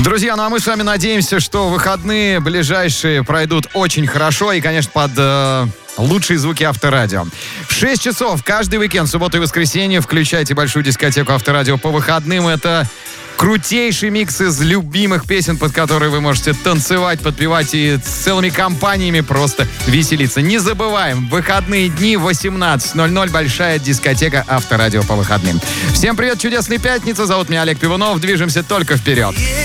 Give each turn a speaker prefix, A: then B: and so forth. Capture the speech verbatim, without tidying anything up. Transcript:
A: Друзья, ну а мы с вами надеемся, что выходные ближайшие пройдут очень хорошо и, конечно, под э, лучшие звуки Авторадио. В шесть часов каждый уикенд, субботу и воскресенье, включайте большую дискотеку Авторадио по выходным. Это крутейший микс из любимых песен, под которые вы можете танцевать, подпевать и целыми компаниями просто веселиться. Не забываем, в выходные дни восемнадцать ноль ноль большая дискотека Авторадио по выходным. Всем привет, чудесной пятницы. Зовут меня Олег Пивунов. Движемся только вперед.